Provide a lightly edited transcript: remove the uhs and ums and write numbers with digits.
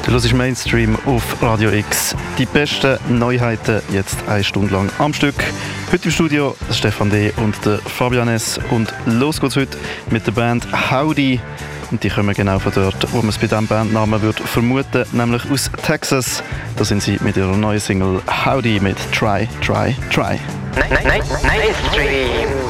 Du hörst Mainstream auf Radio X. Die besten Neuheiten jetzt eine Stunde lang am Stück. Heute im Studio Stefan D. und der Fabian S. Und los geht's heute mit der Band Howdy. Und die kommen genau von dort, wo man es bei diesem Bandnamen würde vermuten, nämlich aus Texas. Da sind sie mit ihrer neuen Single Howdy mit Try, Try, Try. Mainstream.